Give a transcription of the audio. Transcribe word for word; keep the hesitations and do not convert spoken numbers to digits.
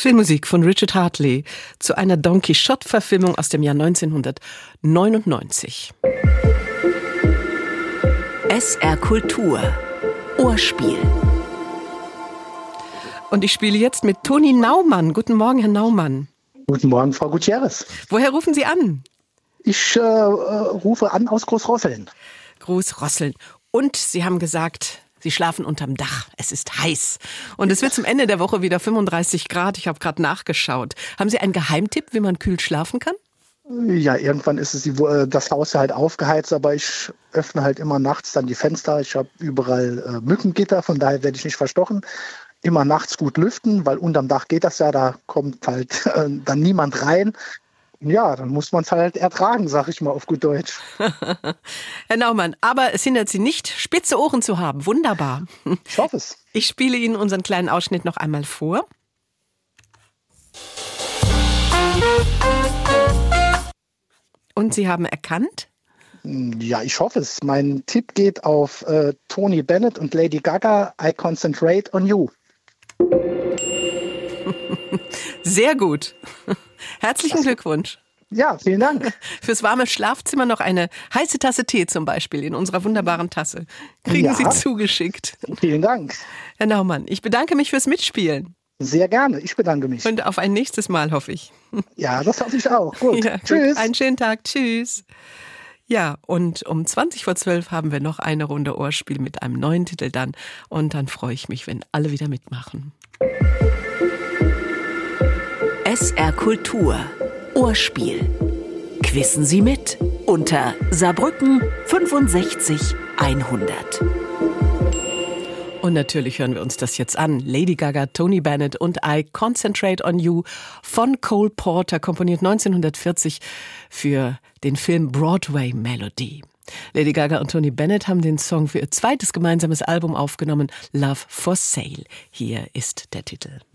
Filmmusik von Richard Hartley zu einer Don Quixote-Verfilmung aus dem Jahr neunzehnhundertneunundneunzig. S R Kultur Ohrspiel. Und ich spiele jetzt mit Toni Naumann. Guten Morgen, Herr Naumann. Guten Morgen, Frau Gutierrez. Woher rufen Sie an? Ich äh, rufe an aus Großrosseln. Großrosseln. Und Sie haben gesagt, Sie schlafen unterm Dach. Es ist heiß. Und es wird zum Ende der Woche wieder fünfunddreißig Grad. Ich habe gerade nachgeschaut. Haben Sie einen Geheimtipp, wie man kühl schlafen kann? Ja, irgendwann ist es die, das Haus halt aufgeheizt, aber ich öffne halt immer nachts dann die Fenster. Ich habe überall äh, Mückengitter, von daher werde ich nicht verstochen. Immer nachts gut lüften, weil unterm Dach geht das ja, da kommt halt äh, dann niemand rein. Ja, dann muss man es halt ertragen, sag ich mal auf gut Deutsch. Herr Naumann, aber es hindert Sie nicht, spitze Ohren zu haben. Wunderbar. Ich hoffe es. Ich spiele Ihnen unseren kleinen Ausschnitt noch einmal vor. Und Sie haben erkannt? Ja, ich hoffe es. Mein Tipp geht auf äh, Tony Bennett und Lady Gaga, I Concentrate on You. Sehr gut. Herzlichen das, Glückwunsch. Ja, vielen Dank. Fürs warme Schlafzimmer noch eine heiße Tasse Tee zum Beispiel in unserer wunderbaren Tasse. Kriegen ja. Sie zugeschickt. Vielen Dank. Herr Naumann, ich bedanke mich fürs Mitspielen. Sehr gerne, ich bedanke mich. Und auf ein nächstes Mal, hoffe ich. Ja, das hoffe ich auch. Gut, ja, tschüss. Einen schönen Tag, tschüss. Ja, und um zwanzig vor zwölf haben wir noch eine Runde Ohrspiel mit einem neuen Titel dann. Und dann freue ich mich, wenn alle wieder mitmachen. S R Kultur Ohrspiel. Quissen Sie mit unter Saarbrücken fünfundsechzig hundert. Und natürlich hören wir uns das jetzt an. Lady Gaga, Tony Bennett und I Concentrate on You von Cole Porter, komponiert neunzehnhundertvierzig für den Film Broadway Melody. Lady Gaga und Tony Bennett haben den Song für ihr zweites gemeinsames Album aufgenommen, Love for Sale. Hier ist der Titel.